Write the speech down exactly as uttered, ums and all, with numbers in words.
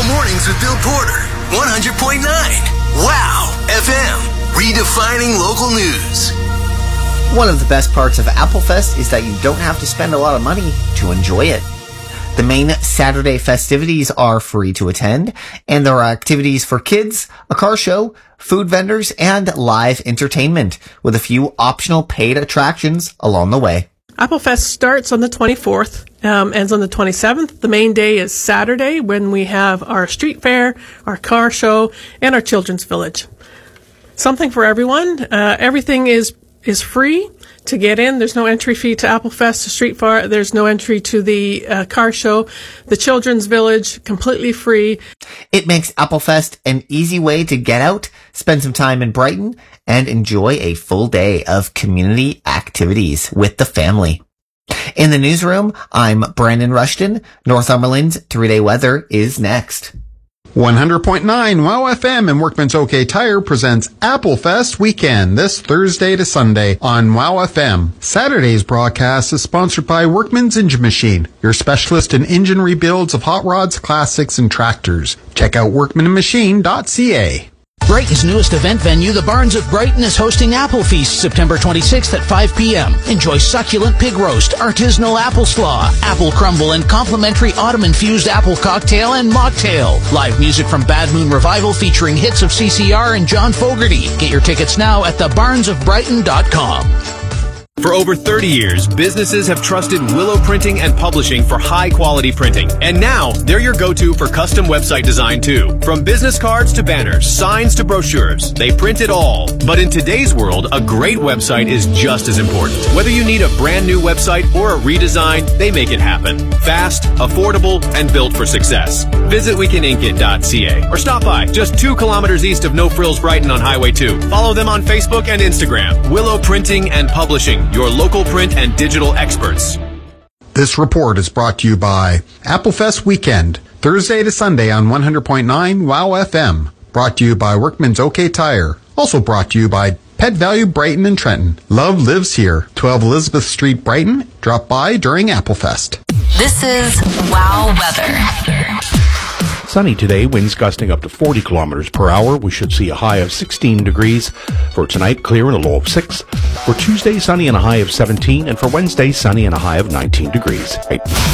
Mornings with Bill Porter, one hundred point nine. Wow F M, redefining local news. One of the best parts of Applefest is that you don't have to spend a lot of money to enjoy it. The main Saturday festivities are free to attend, and there are activities for kids, a car show, food vendors, and live entertainment, with a few optional paid attractions along the way. Applefest starts on the twenty-fourth, um, ends on the twenty-seventh. The main day is Saturday, when we have our street fair, our car show, and our children's village. Something for everyone. Uh, everything is is free to get in. There's no entry fee to Applefest, to Street Fair. There's no entry to the uh, car show. The children's village, completely free. It makes Applefest an easy way to get out, spend some time in Brighton, and enjoy a full day of community activities with the family. In the newsroom, I'm Brandon Rushton. Northumberland's three-day weather is next. one hundred point nine Wow F M and Workman's OK Tire presents Applefest Weekend this Thursday to Sunday on Wow F M. Saturday's broadcast is sponsored by Workman's Engine Machine, your specialist in engine rebuilds of hot rods, classics, and tractors. Check out workman machine dot c a. Brighton's newest event venue, the Barns of Brighton, is hosting Apple Feast September twenty-sixth at five p.m. Enjoy succulent pig roast, artisanal apple slaw, apple crumble, and complimentary autumn-infused apple cocktail and mocktail. Live music from Bad Moon Revival featuring hits of C C R and John Fogerty. Get your tickets now at the barns of brighton dot com. For over thirty years, businesses have trusted Willow Printing and Publishing for high-quality printing. And now, they're your go-to for custom website design, too. From business cards to banners, signs to brochures, they print it all. But in today's world, a great website is just as important. Whether you need a brand new website or a redesign, they make it happen. Fast, affordable, and built for success. Visit we can ink it dot c a or stop by just two kilometers east of No Frills Brighton on Highway two. Follow them on Facebook and Instagram. Willow Printing and Publishing, your local print and digital experts. This report is brought to you by Applefest Weekend, Thursday to Sunday on one hundred point nine Wow F M. Brought to you by Workman's OK Tire. Also brought to you by Pet Value Brighton and Trenton. Love lives here. twelve Elizabeth Street, Brighton. Drop by during Applefest. This is Wow Weather. Sunny today, winds gusting up to forty kilometers per hour. We should see a high of sixteen degrees. For tonight, clear and a low of six. For Tuesday, sunny and a high of seventeen. And for Wednesday, sunny and a high of nineteen degrees. Right.